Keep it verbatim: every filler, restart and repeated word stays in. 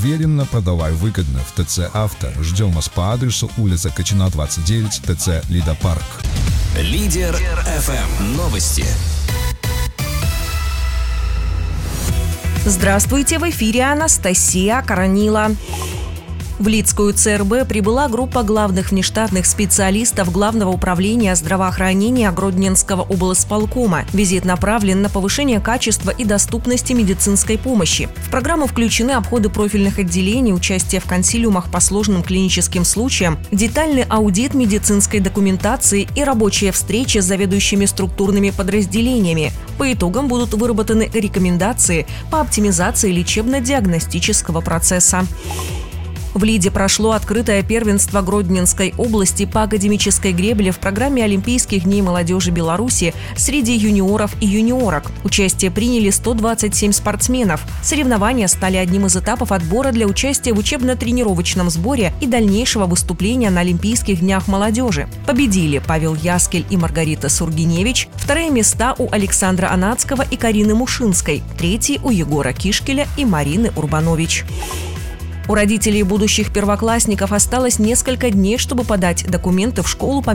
Уверенно, продавай выгодно в ТЦ «Авто». Ждем вас по адресу улица Качина, двадцать девять, ТЦ «Лидопарк». Лидер эф эм. Новости. Здравствуйте, в эфире Анастасия Коронила. В Лидскую ЦРБ прибыла группа главных внештатных специалистов Главного управления здравоохранения Гродненского облсполкома. Визит направлен на повышение качества и доступности медицинской помощи. В программу включены обходы профильных отделений, участие в консилиумах по сложным клиническим случаям, детальный аудит медицинской документации и рабочие встречи с заведующими структурными подразделениями. По итогам будут выработаны рекомендации по оптимизации лечебно-диагностического процесса. В Лиде прошло открытое первенство Гродненской области по академической гребле в программе Олимпийских дней молодежи Беларуси среди юниоров и юниорок. Участие приняли сто двадцать семь спортсменов. Соревнования стали одним из этапов отбора для участия в учебно-тренировочном сборе и дальнейшего выступления на Олимпийских днях молодежи. Победили Павел Яскель и Маргарита Сургиневич, вторые места у Александра Анацкого и Карины Мушинской, третий у Егора Кишкеля и Марины Урбанович. У родителей будущих первоклассников осталось несколько дней, чтобы подать документы в школу по